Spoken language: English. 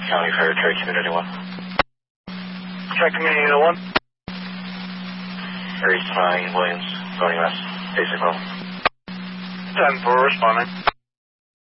County Fire, Tri Community 1. Tri Community 1. Area 9, Williams, going west. Basic level. 10-4, responding.